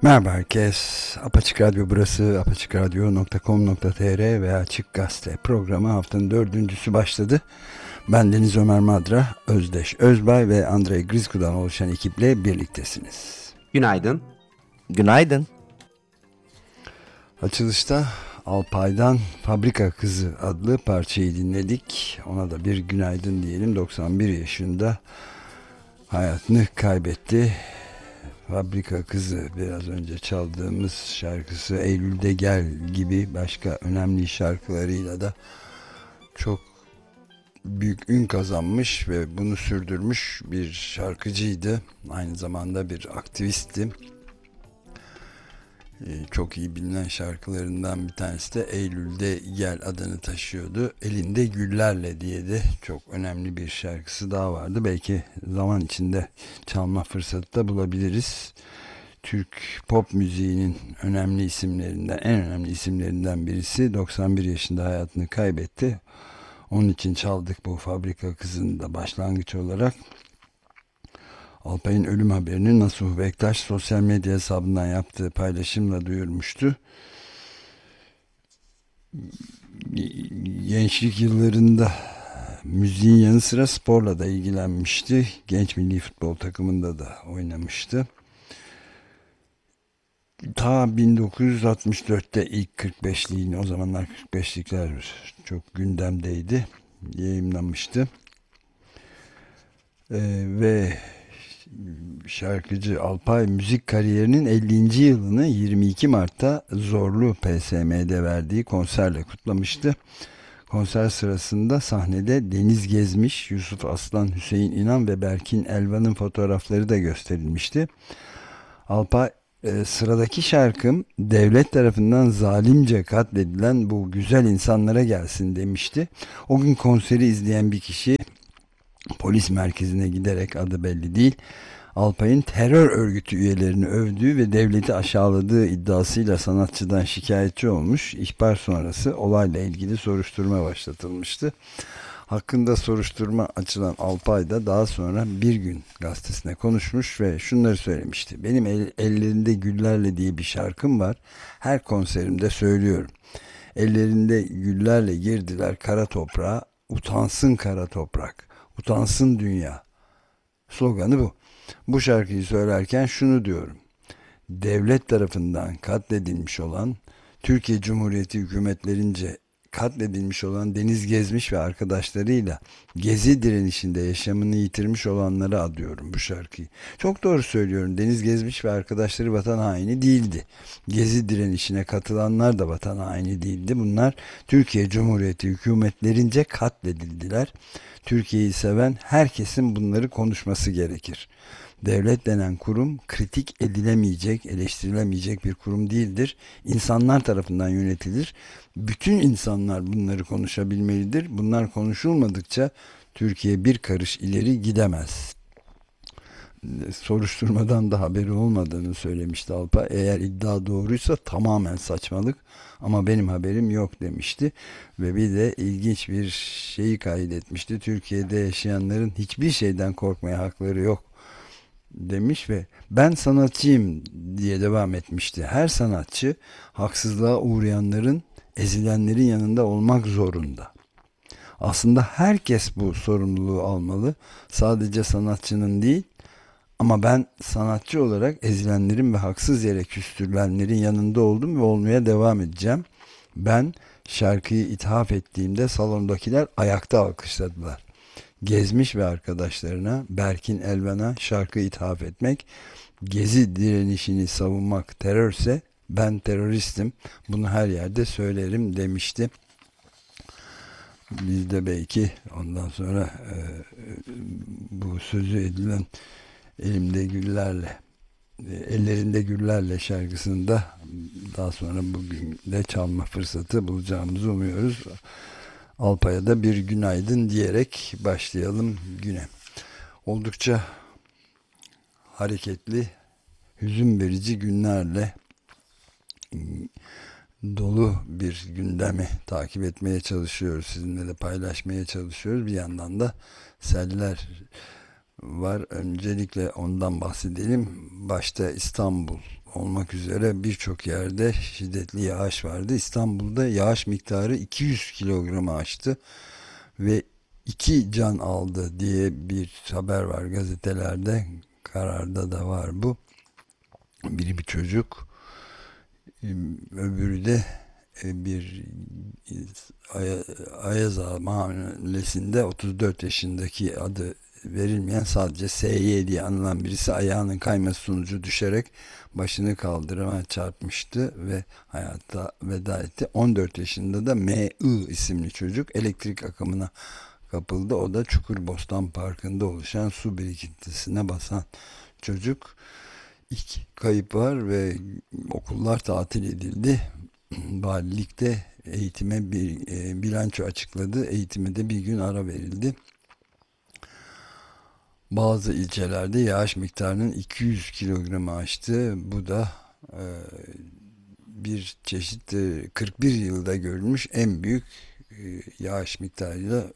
Merhaba herkes. Apaçık Radyo burası. apaçıkradyo.com.tr ve Açık Gazete programı haftanın dördüncüsü başladı. Ben Deniz Ömer Madra, Özdeş Özbay ve Andrei Grizku'dan oluşan ekiple birliktesiniz. Günaydın. Günaydın. Açılışta Alpay'dan Fabrika Kızı adlı parçayı dinledik. Ona da bir günaydın diyelim. 91 yaşında hayatını kaybetti. Fabrika Kızı, biraz önce çaldığımız şarkısı Eylül'de Gel gibi başka önemli şarkılarıyla da çok büyük ün kazanmış ve bunu sürdürmüş bir şarkıcıydı. Aynı zamanda bir aktivistti. Çok iyi bilinen şarkılarından bir tanesi de Eylül'de Gel adını taşıyordu. Elinde Güllerle diye de çok önemli bir şarkısı daha vardı. Belki zaman içinde çalma fırsatı da bulabiliriz. Türk pop müziğinin önemli isimlerinden, en önemli isimlerinden birisi 91 yaşında hayatını kaybetti. Onun için çaldık bu Fabrika Kızı'nı da başlangıç olarak. Alpay'ın ölüm haberini Nasuh Bektaş sosyal medya hesabından yaptığı paylaşımla duyurmuştu. Gençlik yıllarında müziğin yanı sıra sporla da ilgilenmişti. Genç milli futbol takımında da oynamıştı. Ta 1964'te ilk 45'liğini, o zamanlar 45'likler çok gündemdeydi, yayımlanmıştı. Ve şarkıcı Alpay müzik kariyerinin 50. yılını 22 Mart'ta Zorlu PSM'de verdiği konserle kutlamıştı. Konser sırasında sahnede Deniz Gezmiş, Yusuf Aslan, Hüseyin İnan ve Berkin Elvan'ın fotoğrafları da gösterilmişti. Alpay, sıradaki şarkım devlet tarafından zalimce katledilen bu güzel insanlara gelsin demişti. O gün konseri izleyen bir kişi polis merkezine giderek, adı belli değil, Alpay'ın terör örgütü üyelerini övdüğü ve devleti aşağıladığı iddiasıyla sanatçıdan şikayetçi olmuş. İhbar sonrası olayla ilgili soruşturma başlatılmıştı. Hakkında soruşturma açılan Alpay da daha sonra Bir Gün gazetesine konuşmuş ve şunları söylemişti. Benim ellerinde güllerle diye bir şarkım var. Her konserimde söylüyorum. Ellerinde güllerle girdiler kara toprağa. Utansın kara toprak. Utansın dünya. Sloganı bu. Bu şarkıyı söylerken şunu diyorum. Devlet tarafından katledilmiş olan, Türkiye Cumhuriyeti hükümetlerince katledilmiş olan Deniz Gezmiş ve arkadaşlarıyla Gezi direnişinde yaşamını yitirmiş olanlara adıyorum bu şarkıyı. Çok doğru söylüyorum. Deniz Gezmiş ve arkadaşları vatan haini değildi. Gezi direnişine katılanlar da vatan haini değildi. Bunlar Türkiye Cumhuriyeti hükümetlerince katledildiler. Türkiye'yi seven herkesin bunları konuşması gerekir. Devlet denen kurum kritik edilemeyecek, eleştirilemeyecek bir kurum değildir. İnsanlar tarafından yönetilir. Bütün insanlar bunları konuşabilmelidir. Bunlar konuşulmadıkça Türkiye bir karış ileri gidemez. Soruşturmadan da haberi olmadığını söylemişti Alpa. Eğer iddia doğruysa tamamen saçmalık ama benim haberim yok demişti. Ve bir de ilginç bir şeyi kaydetmişti. Türkiye'de yaşayanların hiçbir şeyden korkmaya hakları yok demiş ve ben sanatçıyım diye devam etmişti. Her sanatçı haksızlığa uğrayanların, ezilenlerin yanında olmak zorunda. Aslında herkes bu sorumluluğu almalı. Sadece sanatçının değil, ama ben sanatçı olarak ezilenlerin ve haksız yere küstürülenlerin yanında oldum ve olmaya devam edeceğim. Ben şarkıyı ithaf ettiğimde salondakiler ayakta alkışladılar. Gezmiş ve arkadaşlarına, Berkin Elvan'a şarkı ithaf etmek, Gezi direnişini savunmak terörse ben teröristim, bunu her yerde söylerim demişti. Biz de belki ondan sonra bu sözü edilen elimde güllerle, ellerinde güllerle şarkısını da daha sonra bugün de çalma fırsatı bulacağımızı umuyoruz. Alpay'a da bir günaydın diyerek başlayalım güne. Oldukça hareketli, hüzün verici günlerle dolu bir gündemi takip etmeye çalışıyoruz. Sizinle de paylaşmaya çalışıyoruz. Bir yandan da seller var. Öncelikle ondan bahsedelim. Başta İstanbul olmak üzere birçok yerde şiddetli yağış vardı. İstanbul'da yağış miktarı 200 kilogramı aştı ve 2 can aldı diye bir haber var gazetelerde. Kararda da var bu. Biri bir çocuk, öbürü de bir Ayaza mahallesinde 34 yaşındaki adı verilmeyen, sadece SY diye anılan birisi ayağının kayması sonucu düşerek başını kaldırıma çarpmıştı ve hayata veda etti. 14 yaşında da MI isimli çocuk elektrik akımına kapıldı. O da Çukurbostan Parkı'nda oluşan su birikintisine basan çocuk. İki kayıp var ve okullar tatil edildi. Valilik de eğitime bir bilanço açıkladı. Eğitime de bir gün ara verildi. Bazı ilçelerde yağış miktarının 200 kilogramı aştı. Bu da e, bir çeşit 41 yılda görülmüş en büyük yağış miktarıyla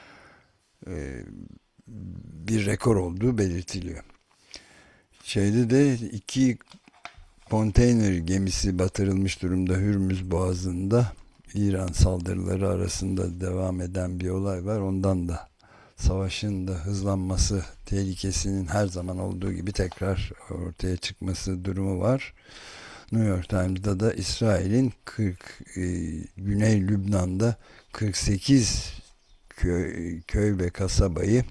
bir rekor olduğu belirtiliyor. Şeyde de iki konteyner gemisi batırılmış durumda Hürmüz Boğazı'nda. İran saldırıları arasında devam eden bir olay var. Ondan da savaşın da hızlanması tehlikesinin her zaman olduğu gibi tekrar ortaya çıkması durumu var. New York Times'da da İsrail'in Güney Lübnan'da 48 köy ve kasabayı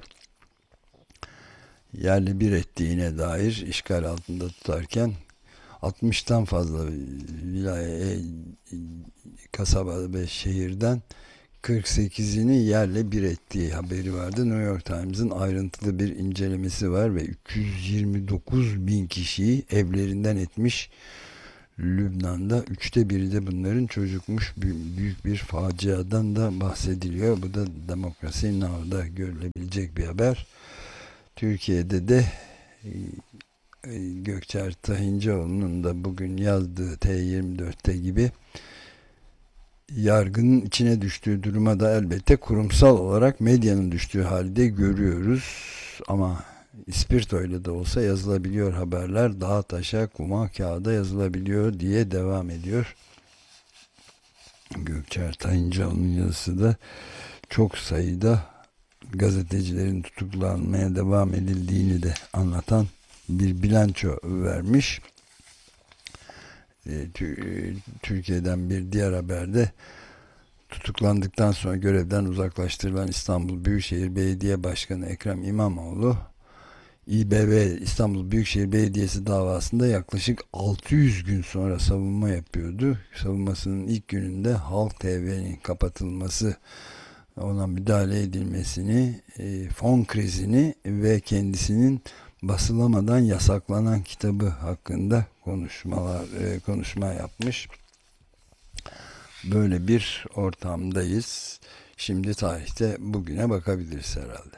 yerle bir ettiğine dair, işgal altında tutarken 60'tan fazla vilaya, kasaba ve şehirden 48'ini yerle bir ettiği haberi vardı. New York Times'ın ayrıntılı bir incelemesi var ve 329 bin kişiyi evlerinden etmiş Lübnan'da. Üçte biri de bunların çocukmuş. Büyük bir faciadan da bahsediliyor. Bu da Demokrasi Now'da görülebilecek bir haber. Türkiye'de de Gökçer Tahincioğlu'nun da bugün yazdığı T24'te gibi yargının içine düştüğü duruma da elbette kurumsal olarak medyanın düştüğü halde görüyoruz. Ama İspirtoyla da olsa yazılabiliyor haberler. Dağa taşa, kuma, kağıda yazılabiliyor diye devam ediyor. Gökçer Tahincioğlu'nun yazısı da çok sayıda gazetecilerin tutuklanmaya devam edildiğini de anlatan bir bilanço vermiş. Türkiye'den bir diğer haberde tutuklandıktan sonra görevden uzaklaştırılan İstanbul Büyükşehir Belediye Başkanı Ekrem İmamoğlu, İBB İstanbul Büyükşehir Belediyesi davasında yaklaşık 600 gün sonra savunma yapıyordu. Savunmasının ilk gününde Halk TV'nin kapatılması, ona müdahale edilmesini, fon krizini ve kendisinin basılamadan yasaklanan kitabı hakkında konuşma yapmış. Böyle bir ortamdayız. Şimdi tarihte bugüne bakabiliriz herhalde.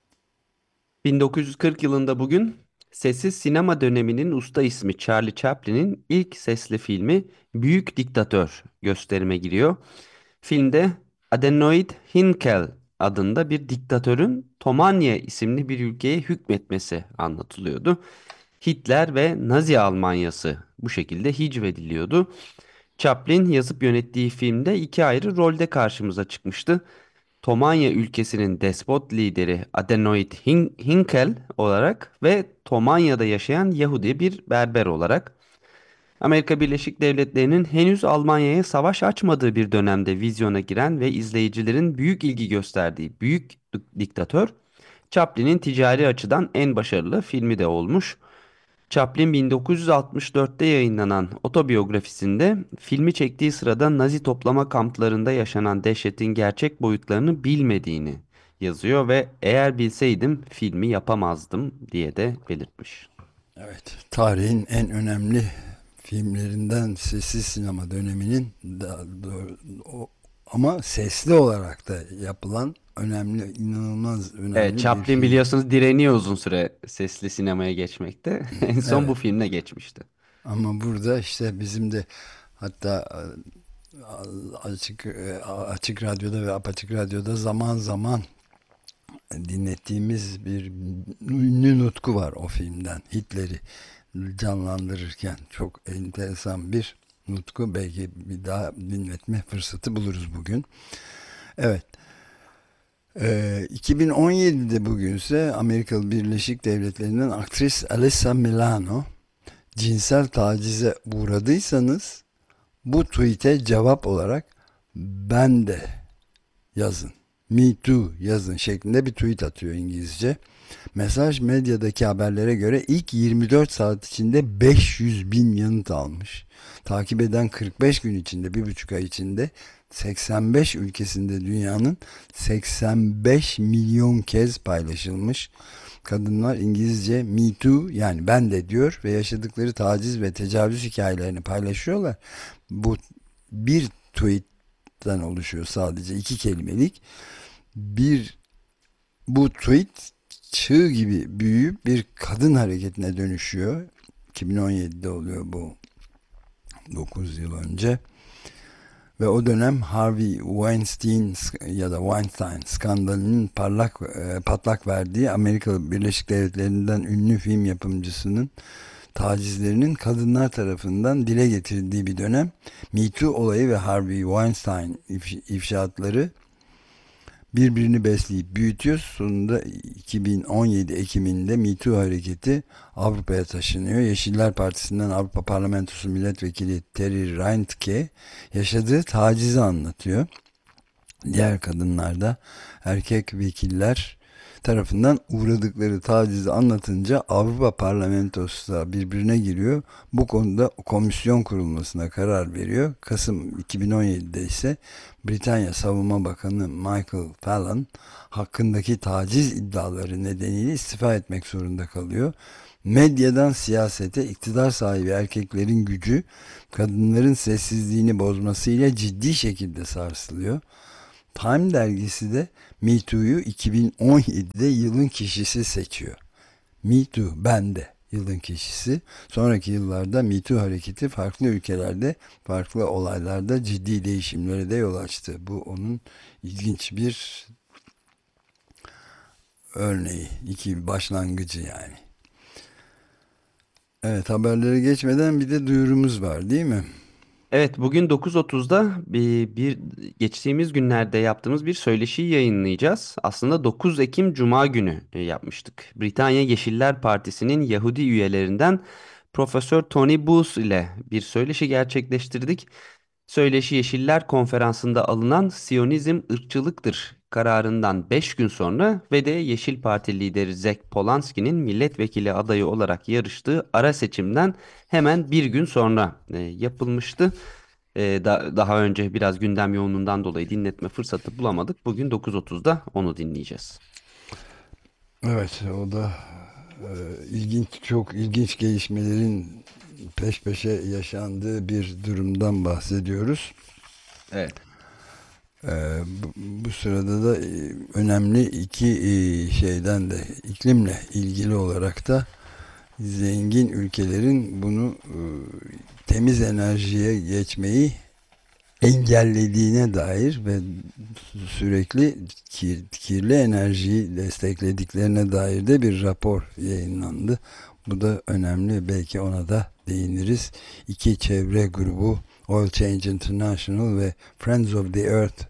1940 yılında bugün sessiz sinema döneminin usta ismi Charlie Chaplin'in ilk sesli filmi Büyük Diktatör gösterime giriyor. Filmde Adenoid Hynkel adında bir diktatörün Tomanya isimli bir ülkeye hükmetmesi anlatılıyordu. Hitler ve Nazi Almanyası bu şekilde hicvediliyordu. Chaplin yazıp yönettiği filmde iki ayrı rolde karşımıza çıkmıştı. Tomanya ülkesinin despot lideri Adenoid Hynkel olarak ve Tomanya'da yaşayan Yahudi bir berber olarak. Amerika Birleşik Devletleri'nin henüz Almanya'ya savaş açmadığı bir dönemde vizyona giren ve izleyicilerin büyük ilgi gösterdiği Büyük Diktatör, Chaplin'in ticari açıdan en başarılı filmi de olmuş. Chaplin 1964'te yayınlanan otobiyografisinde filmi çektiği sırada Nazi toplama kamplarında yaşanan dehşetin gerçek boyutlarını bilmediğini yazıyor ve eğer bilseydim filmi yapamazdım diye de belirtmiş. Evet, tarihin en önemli filmlerinden sessiz sinema döneminin ama sesli olarak da yapılan önemli, inanılmaz Evet, önemli bir Chaplin film. biliyorsunuz direniyor uzun süre sesli sinemaya geçmekte. En son bu Evet. filmle geçmişti. Ama burada işte bizim de hatta açık radyoda ve apaçık radyoda zaman zaman dinlettiğimiz bir ünlü nutku var o filmden. Hitler'i canlandırırken çok enteresan bir nutku. Belki bir daha dinletme fırsatı buluruz bugün. Evet. 2017'de bugünse Amerika Birleşik Devletleri'nden aktris Alyssa Milano, cinsel tacize uğradıysanız bu tweet'e cevap olarak ben de yazın, me too yazın şeklinde bir tweet atıyor İngilizce. Mesaj medyadaki haberlere göre ilk 24 saat içinde 500 bin yanıt almış. Takip eden 45 gün içinde, 1,5 ay içinde 85 ülkesinde dünyanın 85 milyon kez paylaşılmış. Kadınlar İngilizce me too yani ben de diyor ve yaşadıkları taciz ve tecavüz hikayelerini paylaşıyorlar. Bu bir tweetten oluşuyor, sadece iki kelimelik. Bir Bu tweet çığ gibi büyüyüp bir kadın hareketine dönüşüyor. 2017'de oluyor bu, 9 yıl önce. Ve o dönem Harvey Weinstein ya da Weinstein skandalının patlak verdiği Amerika Birleşik Devletleri'nden ünlü film yapımcısının tacizlerinin kadınlar tarafından dile getirildiği bir dönem. Me Too olayı ve Harvey Weinstein ifşaatları birbirini besleyip büyütüyor. Sonunda 2017 Ekim'inde Me Too hareketi Avrupa'ya taşınıyor. Yeşiller Partisi'nden Avrupa Parlamentosu Milletvekili Terry Reintke yaşadığı tacizi anlatıyor. Diğer kadınlar da erkek vekiller tarafından uğradıkları tacizi anlatınca Avrupa Parlamentosu da birbirine giriyor. Bu konuda komisyon kurulmasına karar veriyor. Kasım 2017'de ise Britanya Savunma Bakanı Michael Fallon hakkındaki taciz iddiaları nedeniyle istifa etmek zorunda kalıyor. Medyadan siyasete iktidar sahibi erkeklerin gücü kadınların sessizliğini bozmasıyla ciddi şekilde sarsılıyor. Time dergisi de Me Too'yu 2017'de yılın kişisi seçiyor. Me Too, ben de yılın kişisi. Sonraki yıllarda Me Too hareketi farklı ülkelerde, farklı olaylarda ciddi değişimlere de yol açtı. Bu onun ilginç bir örneği, iki başlangıcı yani. Evet, haberlere geçmeden bir de duyurumuz var değil mi? Evet, bugün 9.30'da geçtiğimiz günlerde yaptığımız bir söyleşiyi yayınlayacağız. Aslında 9 Ekim Cuma günü yapmıştık. Britanya Yeşiller Partisi'nin Yahudi üyelerinden Profesör Tony Booth ile bir söyleşi gerçekleştirdik. Söyleşi Yeşiller Konferansı'nda alınan Siyonizm ırkçılıktır kararından 5 gün sonra ve de Yeşil Parti lideri Zach Polanski'nin milletvekili adayı olarak yarıştığı ara seçimden hemen bir gün sonra yapılmıştı. Daha önce biraz gündem yoğunluğundan dolayı dinletme fırsatı bulamadık. Bugün 9.30'da onu dinleyeceğiz. Evet, o da ilginç, çok ilginç gelişmelerin peş peşe yaşandığı bir durumdan bahsediyoruz. Evet. Bu sırada da önemli iki şeyden de iklimle ilgili olarak da zengin ülkelerin bunu temiz enerjiye geçmeyi engellediğine dair ve sürekli kirli enerjiyi desteklediklerine dair de bir rapor yayınlandı. Bu da önemli. Belki ona da değiniriz. İki çevre grubu, Oil Change International ve Friends of the Earth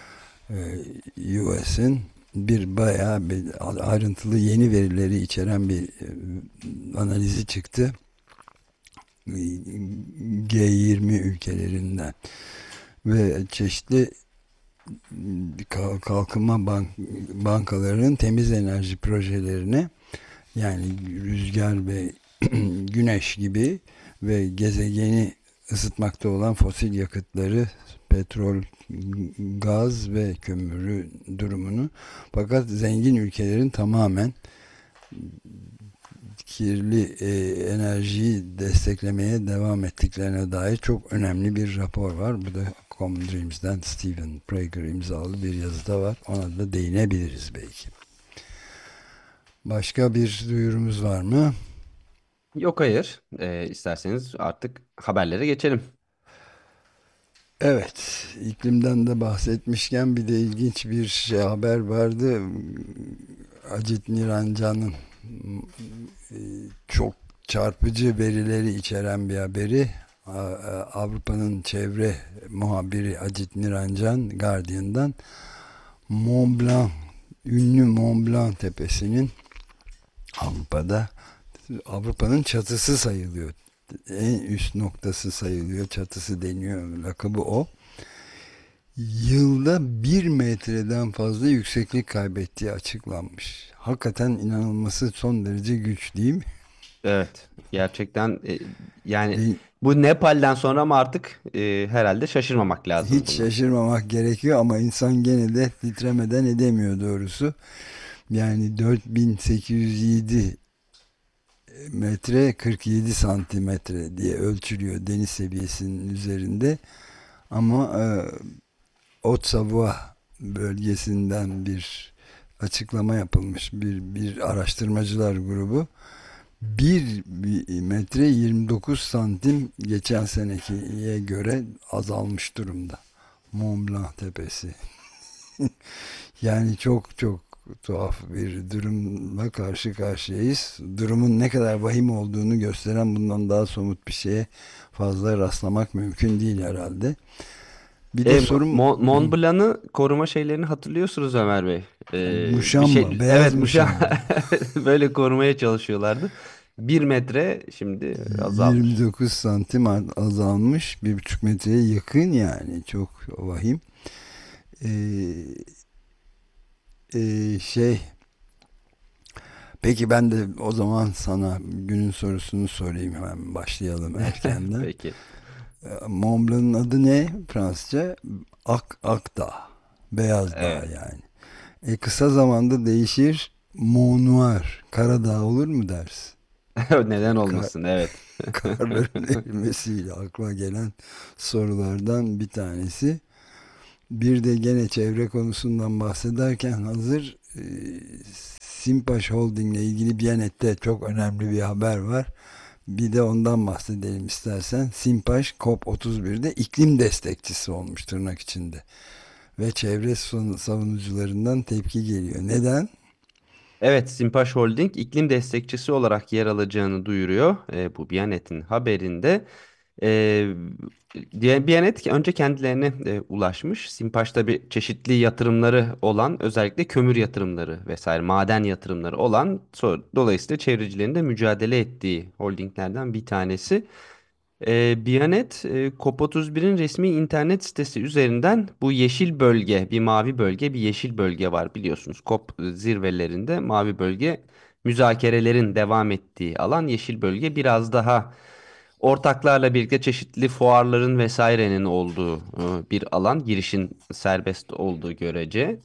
US'in bir bayağı bir ayrıntılı yeni verileri içeren bir analizi çıktı. G20 ülkelerinden ve çeşitli kalkınma bankalarının temiz enerji projelerine, yani rüzgar ve güneş gibi ve gezegeni ısıtmakta olan fosil yakıtları, petrol, gaz ve kömürü durumunu, fakat zengin ülkelerin tamamen kirli enerjiyi desteklemeye devam ettiklerine dair çok önemli bir rapor var. Bu da Common Dreams'den Stephen Prager imzalı bir yazıda var. Ona da değinebiliriz belki. Başka bir duyurumuz var mı? Yok, hayır. İsterseniz artık haberlere geçelim. Evet, iklimden de bahsetmişken bir de ilginç bir şey haber vardı. Acit Niranjan'ın e, çok çarpıcı verileri içeren bir haberi. Avrupa'nın çevre muhabiri Acit Niranjan Guardian'dan Mont Blanc, ünlü Mont Blanc tepesinin Avrupa'da Avrupa'nın çatısı sayılıyor. En üst noktası sayılıyor. Çatısı deniyor. Lakabı o. Yılda 1 metreden fazla yükseklik kaybettiği açıklanmış. Hakikaten inanılması son derece güç değil mi? Evet, gerçekten yani De- bu Nepal'den sonra mı artık herhalde şaşırmamak lazım Hiç buna. şaşırmamak gerekiyor ama insan gene de titremeden edemiyor doğrusu. Yani 4807 metre 47 santimetre diye ölçülüyor deniz seviyesinin üzerinde. Ama Haute-Savoie bölgesinden bir açıklama yapılmış bir araştırmacılar grubu. 1 metre 29 santim geçen senekiye göre azalmış durumda. Mont Blanc tepesi. Yani çok çok tuhaf bir durumla karşı karşıyayız. Durumun ne kadar vahim olduğunu gösteren bundan daha somut bir şeye fazla rastlamak mümkün değil herhalde. Bir de sorum Mont Blanc'ı koruma şeylerini hatırlıyorsunuz Ömer Bey. Bir muşamba, şey, beyaz evet, muşamba. böyle korumaya çalışıyorlardı. 1 metre şimdi azalmış. 29 santim azalmış. 1,5 metreye yakın yani. Çok vahim. Ee, şey peki ben de o zaman sana günün sorusunu sorayım, hemen başlayalım erkenden. Peki. Mont Blanc'ın adı ne Fransızca? Akdağ. Beyaz dağ Evet. yani. Kısa zamanda değişir. Mont Noir. Karadağ olur mu dersin? Neden Kar, olmasın? Evet. karların erimesiyle akla gelen sorulardan bir tanesi. Bir de gene çevre konusundan bahsederken hazır, Simpaş Holding ile ilgili Biyanet'te çok önemli bir haber var. Bir de ondan bahsedelim istersen. Simpaş COP31'de iklim destekçisi olmuş tırnak içinde. Ve çevre savunucularından tepki geliyor. Neden? Evet, Simpaş Holding iklim destekçisi olarak yer alacağını duyuruyor. Bu Biyanet'in haberinde. E, Biyanet önce kendilerine ulaşmış. Simpaş'ta bir çeşitli yatırımları olan, özellikle kömür yatırımları vesaire, maden yatırımları olan, dolayısıyla çevrecilerin de mücadele ettiği holdinglerden bir tanesi. Biyanet, COP31'in resmi internet sitesi üzerinden bu yeşil bölge, bir mavi bölge, bir yeşil bölge var biliyorsunuz. COP zirvelerinde mavi bölge müzakerelerin devam ettiği alan, yeşil bölge biraz daha ortaklarla birlikte çeşitli fuarların vesairenin olduğu bir alan, girişin serbest olduğu görece.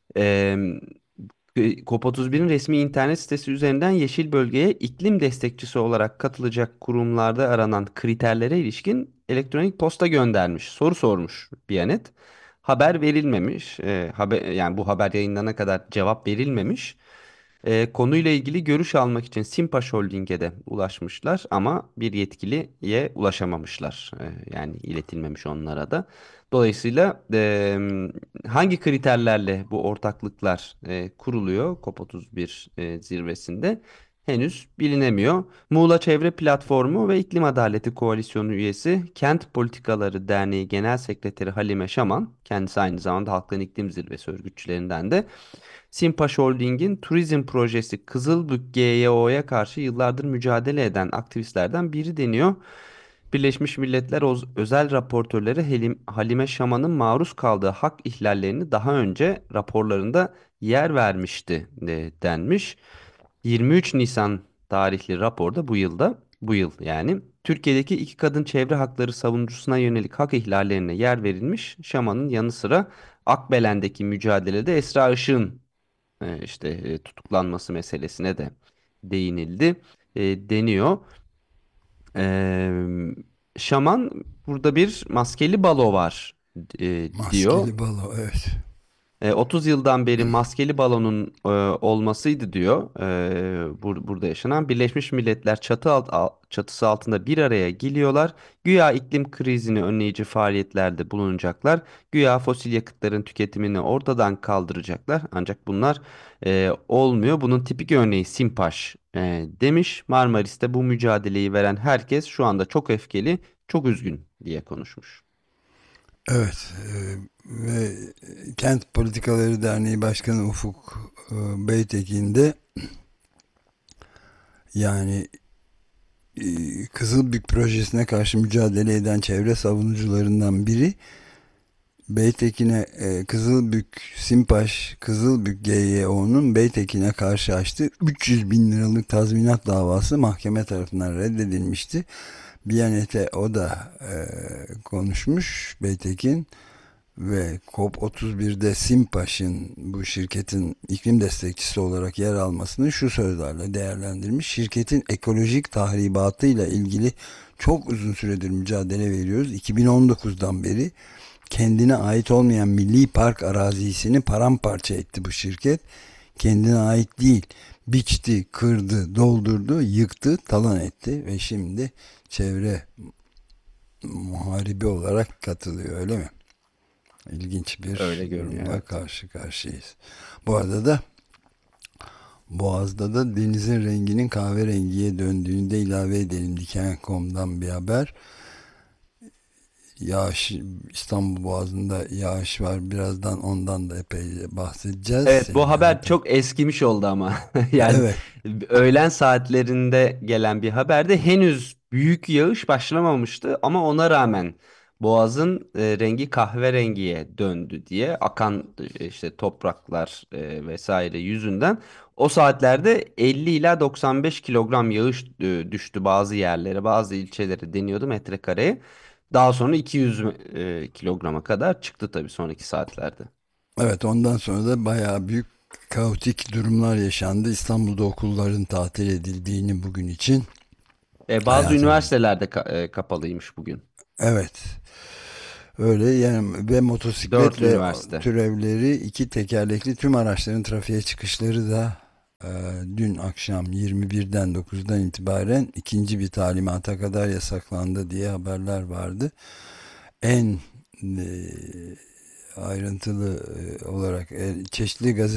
COP31'in resmi internet sitesi üzerinden yeşil bölgeye iklim destekçisi olarak katılacak kurumlarda aranan kriterlere ilişkin elektronik posta göndermiş. Soru sormuş Biyanet. Haber verilmemiş. Yani bu haber yayınlanana kadar cevap verilmemiş. Konuyla ilgili görüş almak için Simpaş Holding'e de ulaşmışlar ama bir yetkiliye ulaşamamışlar. Yani iletilmemiş onlara da. Dolayısıyla hangi kriterlerle bu ortaklıklar kuruluyor COP31 zirvesinde henüz bilinemiyor. Muğla Çevre Platformu ve İklim Adaleti Koalisyonu üyesi Kent Politikaları Derneği Genel Sekreteri Halime Şaman, kendisi aynı zamanda Halkların İklim Zirvesi örgütçülerinden de, Simpaş Holding'in turizm projesi Kızılbük GYO'ya karşı yıllardır mücadele eden aktivistlerden biri deniyor. Birleşmiş Milletler özel raportörleri Halime Şaman'ın maruz kaldığı hak ihlallerini daha önce raporlarında yer vermişti denmiş. 23 Nisan tarihli raporda, bu yıl yani, Türkiye'deki iki kadın çevre hakları savunucusuna yönelik hak ihlallerine yer verilmiş. Şaman'ın yanı sıra Akbelen'deki mücadelede Esra Işık'ın tutuklanması meselesine de değinildi deniyor. Eee, Şaman burada bir maskeli balo var diyor. Maskeli balo, evet. 30 yıldan beri maskeli balonun olmasıydı diyor. Burada yaşanan Birleşmiş Milletler çatısı altında bir araya geliyorlar. Güya iklim krizini önleyici faaliyetlerde bulunacaklar. Güya fosil yakıtların tüketimini ortadan kaldıracaklar. Ancak bunlar olmuyor. Bunun tipik örneği Simpaş demiş. Marmaris'te bu mücadeleyi veren herkes şu anda çok öfkeli, çok üzgün diye konuşmuş. Evet, ve Kent Politikaları Derneği Başkanı Ufuk Beytekin de, yani Kızılbük projesine karşı mücadele eden çevre savunucularından biri, Beytekin'e Kızılbük Simpaş Kızılbük GYO'nun Beytekin'e karşı açtığı 300 bin liralık tazminat davası mahkeme tarafından reddedilmişti. Biyanet'e o da konuşmuş Beytekin ve COP31'de Simpaş'ın, bu şirketin iklim destekçisi olarak yer almasını şu sözlerle değerlendirmiş: şirketin ekolojik tahribatıyla ilgili çok uzun süredir mücadele veriyoruz. 2019'dan beri kendine ait olmayan milli park arazisini paramparça etti bu şirket. Kendine ait değil. Biçti, kırdı, doldurdu, yıktı, talan etti ve şimdi çevre muharibi olarak katılıyor, öyle mi? İlginç bir Öyle görünüyor, durumla evet. karşı karşıyayız. Bu arada da Boğaz'da da denizin renginin kahverengiye döndüğünü de ilave edelim. Diken.com'dan bir haber. Yağış, İstanbul Boğazı'nda yağış var. Birazdan ondan da epey bahsedeceğiz. Evet, bu Senin haber çok eskimiş oldu ama. Yani evet, öğlen saatlerinde gelen bir haberde henüz büyük yağış başlamamıştı ama ona rağmen Boğaz'ın rengi kahverengiye döndü diye akan işte topraklar vesaire yüzünden o saatlerde 50 ila 95 kilogram yağış düştü bazı yerlere, bazı ilçelere deniyordu metrekareye. Daha sonra 200 kilograma kadar çıktı tabii sonraki saatlerde. evet, ondan sonra da bayağı büyük kaotik durumlar yaşandı. İstanbul'da okulların tatil edildiğini bugün için Bazı hayatım. üniversitelerde kapalıymış bugün. Evet. Öyle yani, ve motosiklet Dört ve üniversite. türevleri, iki tekerlekli tüm araçların trafiğe çıkışları da e, dün akşam 21'den 9'dan itibaren ikinci bir talimata kadar yasaklandı diye haberler vardı. En ayrıntılı olarak çeşitli gazete